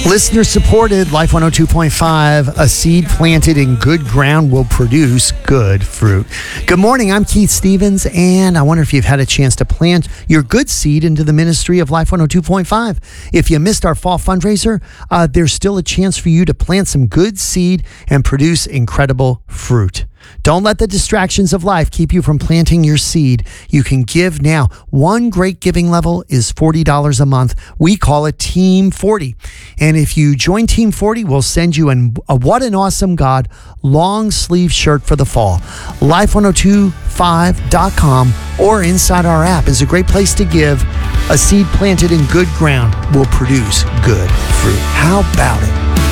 Listener supported, Life 102.5, a seed planted in good ground will produce good fruit. Good morning, I'm Keith Stevens, and I wonder if you've had a chance to plant your good seed into the ministry of Life 102.5. If you missed our fall fundraiser, there's still a chance for you to plant some good seed and produce incredible fruit. Don't let the distractions of life keep you from planting your seed. You can give now. One great giving level is $40 a month. We call it Team 40. And if you join Team 40, we'll send you a What an Awesome God long sleeve shirt for the fall. Life1025.com or inside our app is a great place to give. A seed planted in good ground will produce good fruit. How about it?